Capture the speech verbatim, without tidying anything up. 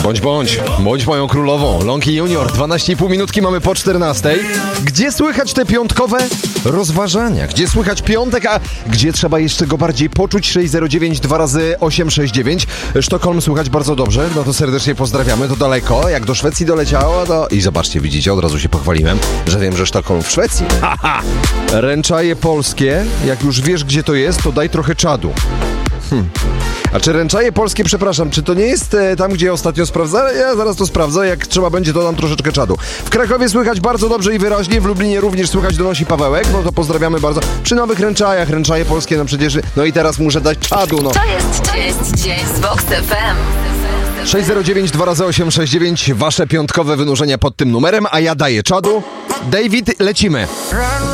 Bądź, bądź, bądź moją królową. Lonki Junior, dwanaście i pół minutki mamy po czternastej. Gdzie słychać te piątkowe rozważania? Gdzie słychać piątek, a gdzie trzeba jeszcze go bardziej poczuć? sześć zero dziewięć dwa razy osiem sześć dziewięć. Sztokholm słychać bardzo dobrze, no to serdecznie pozdrawiamy. To daleko, jak do Szwecji doleciało, to... I zobaczcie, widzicie, od razu się pochwaliłem, że wiem, że Sztokholm w Szwecji. Haha! Ręczaje polskie, jak już wiesz, gdzie to jest, to daj trochę czadu. Hmm. A czy Ręczaje polskie, przepraszam, czy to nie jest e, tam, gdzie ostatnio sprawdzałem? Ja zaraz to sprawdzę, jak trzeba będzie, dodam troszeczkę czadu. W Krakowie słychać bardzo dobrze i wyraźnie, w Lublinie również słychać, donosi Pawełek, no to pozdrawiamy bardzo. Przy nowych Ręczajach, Ręczaje polskie, no przecież, no i teraz muszę dać czadu, no. To jest, to jest dzień z Vox F M. sześć zero dziewięć dwa razy osiem sześć dziewięć, wasze piątkowe wynurzenia pod tym numerem, a ja daję czadu. David, lecimy.